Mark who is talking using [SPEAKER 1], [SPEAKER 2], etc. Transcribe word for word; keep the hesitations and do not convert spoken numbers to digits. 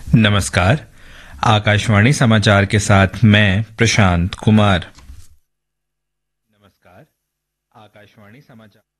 [SPEAKER 1] नमस्कार। आकाशवाणी समाचार के साथ मैं प्रशांत कुमार। नमस्कार। आकाशवाणी समाचार